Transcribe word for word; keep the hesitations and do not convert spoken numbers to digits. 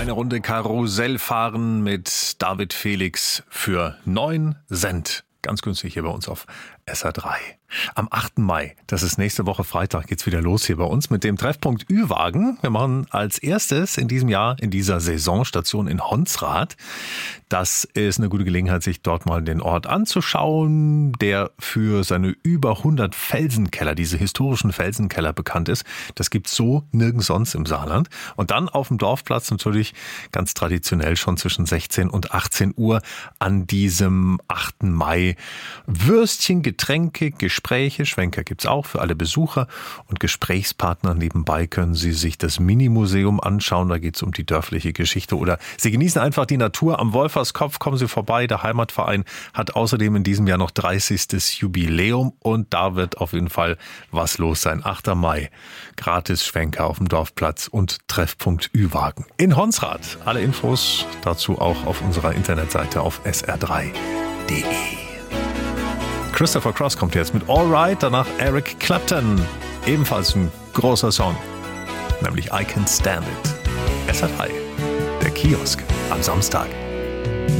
Eine Runde Karussell fahren mit David Felix für neun Cent. Ganz günstig hier bei uns auf S R drei. Am achten Mai, das ist nächste Woche Freitag, geht's wieder los hier bei uns mit dem Treffpunkt Ü-Wagen. Wir machen als erstes in diesem Jahr, in dieser Saison, Station in Honsrad. Das ist eine gute Gelegenheit, sich dort mal den Ort anzuschauen, der für seine über hundert Felsenkeller, diese historischen Felsenkeller bekannt ist. Das gibt's so nirgends sonst im Saarland. Und dann auf dem Dorfplatz natürlich ganz traditionell schon zwischen sechzehn und achtzehn Uhr an diesem achten Mai. Würstchen, Getränke, Gespräche, Schwenker gibt's auch für alle Besucher und Gesprächspartner. Nebenbei können Sie sich das Mini-Museum anschauen, da geht's um die dörfliche Geschichte. Oder Sie genießen einfach die Natur am Wolferskopf, kommen Sie vorbei. Der Heimatverein hat außerdem in diesem Jahr noch dreißigstes Jubiläum und da wird auf jeden Fall was los sein. achter Mai, gratis Schwenker auf dem Dorfplatz und Treffpunkt Ü-Wagen in Honsrad. Alle Infos dazu auch auf unserer Internetseite auf s r drei punkt d e. Christopher Cross kommt jetzt mit All Right, danach Eric Clapton. Ebenfalls ein großer Song, nämlich I Can't Stand It. S R drei, der Kiosk am Samstag.